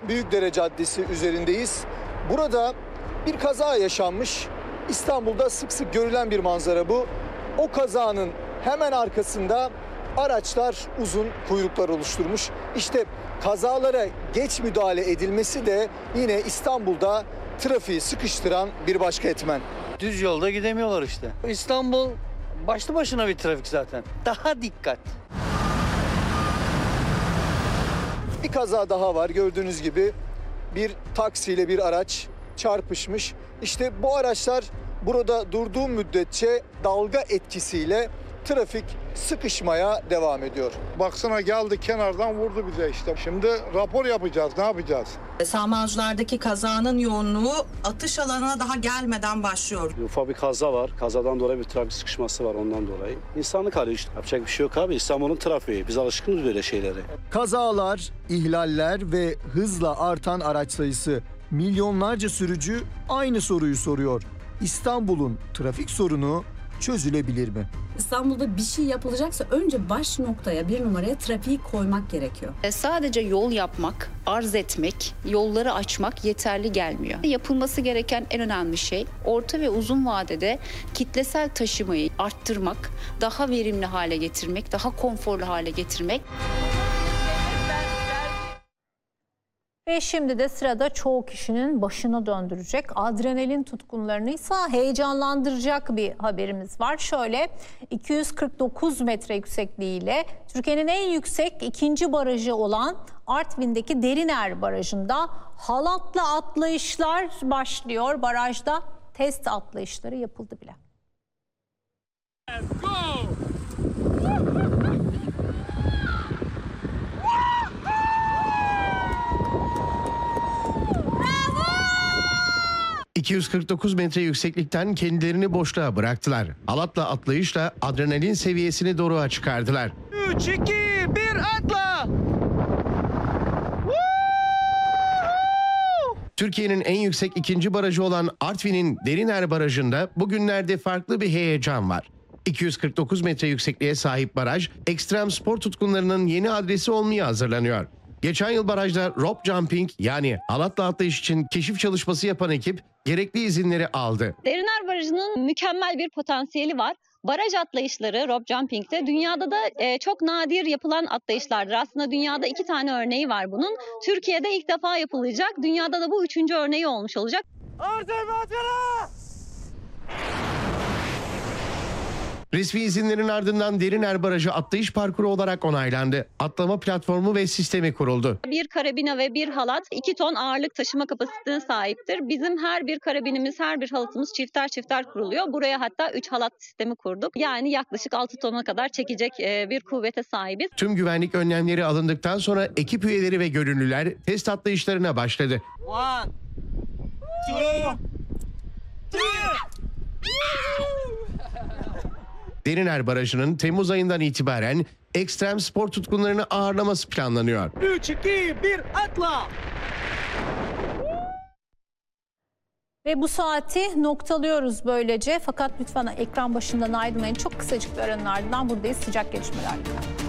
Büyükdere Caddesi üzerindeyiz. Burada bir kaza yaşanmış. İstanbul'da sık sık görülen bir manzara bu. O kazanın hemen arkasında araçlar uzun kuyruklar oluşturmuş. İşte kazalara geç müdahale edilmesi de yine İstanbul'da trafiği sıkıştıran bir başka etmen. Düz yolda gidemiyorlar işte. İstanbul başlı başına bir trafik zaten. Daha dikkat. Bir kaza daha var, gördüğünüz gibi bir taksiyle bir araç çarpışmış. İşte bu araçlar burada durduğu müddetçe dalga etkisiyle trafik sıkışmaya devam ediyor. Baksana geldi kenardan vurdu bize işte. Şimdi rapor yapacağız, ne yapacağız? Sağmacılardaki kazanın yoğunluğu atış alanına daha gelmeden başlıyor. Ufak bir kaza var. Kazadan dolayı bir trafik sıkışması var ondan dolayı. İnsanlık hali işte. Yapacak bir şey yok abi. İstanbul'un trafiği. Biz alışkınız böyle şeylere. Kazalar, ihlaller ve hızla artan araç sayısı. Milyonlarca sürücü aynı soruyu soruyor. İstanbul'un trafik sorunu çözülebilir mi? İstanbul'da bir şey yapılacaksa önce baş noktaya, bir numaraya trafiği koymak gerekiyor. Sadece yol yapmak, arz etmek, yolları açmak yeterli gelmiyor. Yapılması gereken en önemli şey orta ve uzun vadede kitlesel taşımayı arttırmak, daha verimli hale getirmek, daha konforlu hale getirmek. Ve şimdi de sırada çoğu kişinin başına döndürecek, adrenalin tutkunlarını ise heyecanlandıracak bir haberimiz var. Şöyle 249 metre yüksekliğiyle Türkiye'nin en yüksek ikinci barajı olan Artvin'deki Deriner Barajı'nda halatla atlayışlar başlıyor. Barajda test atlayışları yapıldı bile. Let's go! 249 metre yükseklikten kendilerini boşluğa bıraktılar. Halatla atlayışla adrenalin seviyesini doruğa çıkardılar. 3, 2, 1 atla! Türkiye'nin en yüksek ikinci barajı olan Artvin'in Deriner Barajı'nda bugünlerde farklı bir heyecan var. 249 metre yüksekliğe sahip baraj, ekstrem spor tutkunlarının yeni adresi olmaya hazırlanıyor. Geçen yıl barajda rope jumping yani halatla atlayış için keşif çalışması yapan ekip gerekli izinleri aldı. Deriner Barajı'nın mükemmel bir potansiyeli var. Baraj atlayışları rope jumping'de dünyada da çok nadir yapılan atlayışlardır. Aslında dünyada 2 tane örneği var bunun. Türkiye'de ilk defa yapılacak. Dünyada da bu 3. örneği olmuş olacak. Resmi izinlerin ardından Deriner Barajı atlayış parkuru olarak onaylandı. Atlama platformu ve sistemi kuruldu. Bir karabina ve bir halat 2 ton ağırlık taşıma kapasitesine sahiptir. Bizim her bir karabinimiz, her bir halatımız çifter çifter kuruluyor. Buraya hatta 3 halat sistemi kurduk. Yani yaklaşık 6 tona kadar çekecek bir kuvvete sahibiz. Tüm güvenlik önlemleri alındıktan sonra ekip üyeleri ve gönüllüler test atlayışlarına başladı. 1, 2, 3. Deriner Barajı'nın Temmuz ayından itibaren ekstrem spor tutkunlarını ağırlaması planlanıyor. 3, 2, 1 atla! Ve bu saati noktalıyoruz böylece. Fakat lütfen ekran başından ayrılmayın. Çok kısacık bir aranın ardından buradayız sıcak gelişmelerle.